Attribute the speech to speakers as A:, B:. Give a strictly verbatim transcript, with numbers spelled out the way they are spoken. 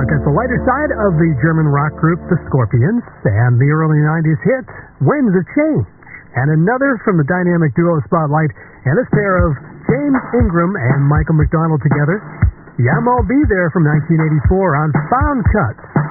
A: punk as the lighter side of the German rock group The Scorpions, and the early nineties hit Winds of Change. And another from the dynamic duo Spotlight, and this pair of James Ingram and Michael McDonald together. Yeah, I'll Be There from nineteen eighty-four on Found Cuts.